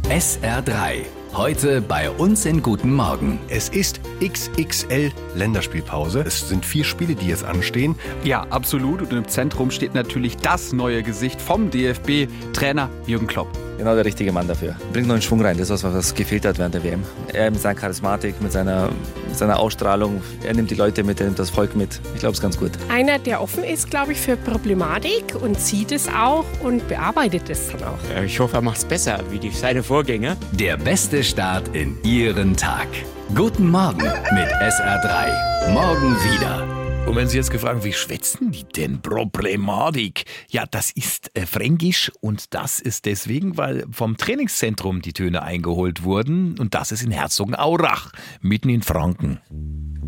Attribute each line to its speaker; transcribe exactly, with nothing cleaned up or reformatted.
Speaker 1: S R drei. Heute bei uns in Guten Morgen.
Speaker 2: Es ist X X L-Länderspielpause. Es sind vier Spiele, die jetzt anstehen.
Speaker 3: Ja, absolut. Und im Zentrum steht natürlich das neue Gesicht vom D F B-Trainer Jürgen Klopp.
Speaker 4: Genau der richtige Mann dafür. Bringt neuen Schwung rein, das ist was, was gefehlt hat während der W M. Er mit seiner Charismatik, mit seiner, mit seiner Ausstrahlung, er nimmt die Leute mit, er nimmt das Volk mit. Ich glaube, es ist ganz gut.
Speaker 5: Einer, der offen ist, glaube ich, für Problematik und sieht es auch und bearbeitet es dann auch.
Speaker 6: Ich hoffe, er macht es besser wie die, seine Vorgänger.
Speaker 1: Der beste Start in Ihren Tag. Guten Morgen mit S R drei. Morgen wieder.
Speaker 7: Und wenn Sie jetzt gefragt, wie schwätzen die denn? Problematik. Ja, das ist äh, Fränkisch und das ist deswegen, weil vom Trainingszentrum die Töne eingeholt wurden und das ist in Herzogenaurach, mitten in Franken.